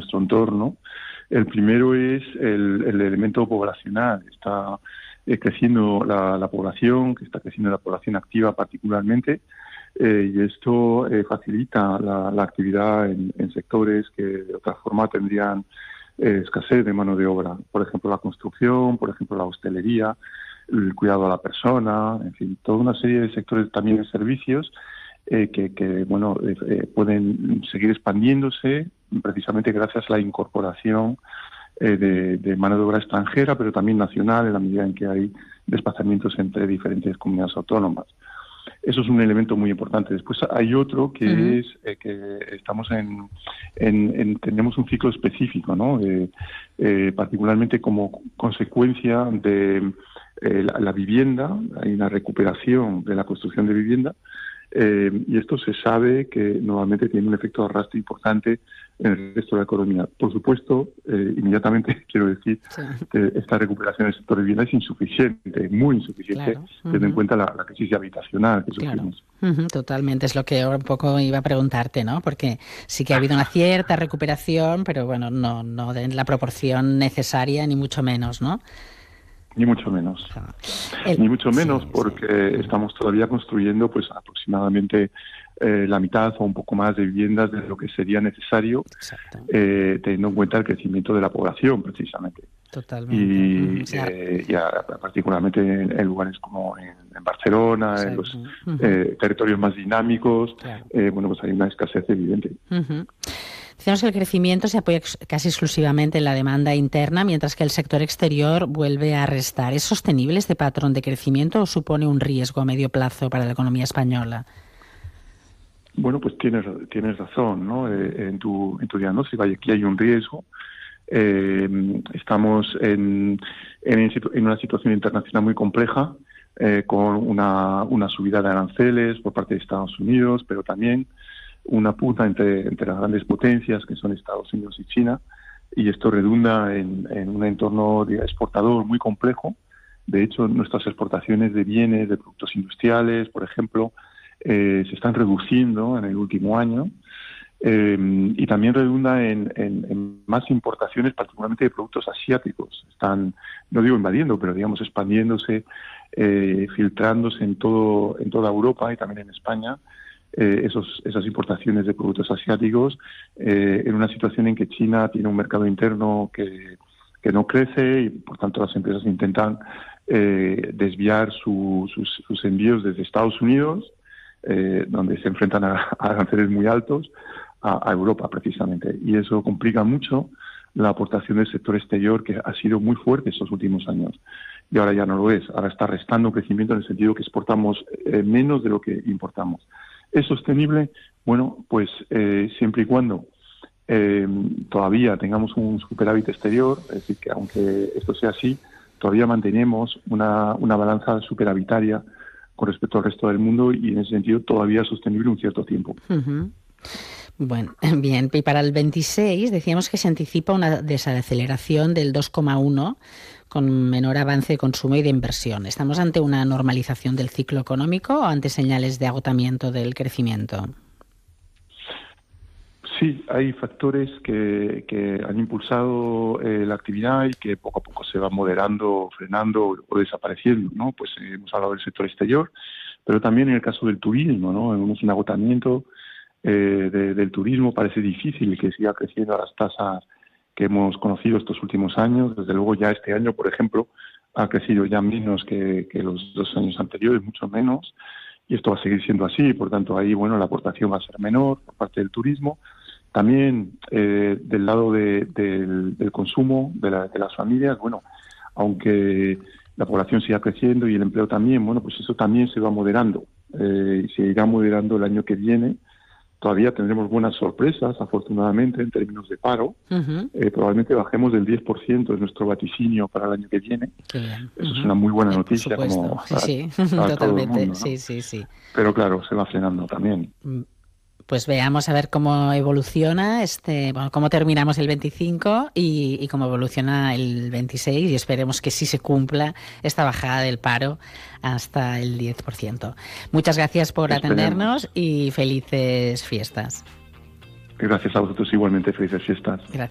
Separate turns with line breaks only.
nuestro entorno. El primero es el elemento poblacional. Está creciendo la población, que está creciendo la población activa particularmente, y esto facilita la actividad en sectores que de otra forma tendrían escasez de mano de obra. Por ejemplo, la construcción, por ejemplo, la hostelería, el cuidado a la persona, en fin, toda una serie de sectores también de servicios que pueden seguir expandiéndose precisamente gracias a la incorporación de mano de obra extranjera, pero también nacional, en la medida en que hay desplazamientos entre diferentes comunidades autónomas. Eso es un elemento muy importante. Después hay otro que es que estamos tenemos un ciclo específico, ¿no? Particularmente como consecuencia de la vivienda, hay una recuperación de la construcción de vivienda, y esto se sabe que normalmente tiene un efecto de arrastre importante en el resto de la economía. Por supuesto, inmediatamente quiero decir que esta recuperación del sector de vivienda es insuficiente, muy insuficiente, teniendo en cuenta la crisis habitacional que sufrimos.
Totalmente, es lo que ahora un poco iba a preguntarte, ¿no? Porque sí que ha habido una cierta recuperación, pero bueno, no de la proporción necesaria, ni mucho menos, ¿no?
Ni mucho menos. Ni mucho menos porque estamos todavía construyendo pues aproximadamente la mitad o un poco más de viviendas de lo que sería necesario, teniendo en cuenta el crecimiento de la población, precisamente.
Totalmente.
Y particularmente en lugares como en Barcelona, en los territorios más dinámicos, pues hay una escasez evidente.
Decíamos que el crecimiento se apoya casi exclusivamente en la demanda interna, mientras que el sector exterior vuelve a restar. ¿Es sostenible este patrón de crecimiento o supone un riesgo a medio plazo para la economía española?
Bueno, pues tienes razón, ¿no? En tu diagnóstico. Aquí hay un riesgo. Estamos en una situación internacional muy compleja, con una subida de aranceles por parte de Estados Unidos, pero también una puja entre las grandes potencias que son Estados Unidos y China, y esto redunda en un entorno exportador muy complejo. De hecho, nuestras exportaciones de bienes, de productos industriales, por ejemplo, se están reduciendo en el último año, y también redunda en más importaciones, particularmente de productos asiáticos. Están, no digo invadiendo, pero digamos expandiéndose, filtrándose en toda Europa y también en España, esas importaciones de productos asiáticos, en una situación en que China tiene un mercado interno que no crece y por tanto las empresas intentan desviar sus envíos desde Estados Unidos, donde se enfrentan a aranceles muy altos, a Europa precisamente, y eso complica mucho la aportación del sector exterior, que ha sido muy fuerte estos últimos años, y ahora ya no lo es. Ahora está restando crecimiento en el sentido que exportamos menos de lo que importamos. ¿Es sostenible? Bueno, pues siempre y cuando todavía tengamos un superávit exterior, es decir, que aunque esto sea así, todavía mantenemos una balanza superavitaria con respecto al resto del mundo, y en ese sentido todavía sostenible un cierto tiempo.
Bueno, bien, y para el 26 decíamos que se anticipa una desaceleración del 2,1 con menor avance de consumo y de inversión. ¿Estamos ante una normalización del ciclo económico o ante señales de agotamiento del crecimiento?
Sí, hay factores que han impulsado la actividad y que poco a poco se van moderando, frenando o desapareciendo, ¿no? Pues hemos hablado del sector exterior, pero también en el caso del turismo, ¿no? Vemos un agotamiento del turismo. Parece difícil que siga creciendo a las tasas que hemos conocido estos últimos años. Desde luego ya este año, por ejemplo, ha crecido ya menos que los 2 años anteriores, mucho menos, y esto va a seguir siendo así. Por tanto, ahí la aportación va a ser menor por parte del turismo. También del lado del consumo de las familias, aunque la población siga creciendo y el empleo también, pues eso también se va moderando, y se irá moderando el año que viene. Todavía tendremos buenas sorpresas, afortunadamente, en términos de paro. Probablemente bajemos del 10%, es nuestro vaticinio para el año que viene. Eso es una muy buena noticia.
Por supuesto,
para
totalmente,
todo el mundo, ¿no?
sí.
Pero claro, se va frenando también.
Pues veamos a ver cómo evoluciona cómo terminamos el 25 y cómo evoluciona el 26, y esperemos que sí se cumpla esta bajada del paro hasta el 10%. Muchas gracias por atendernos y felices fiestas.
Gracias a vosotros igualmente, felices fiestas.
Gracias.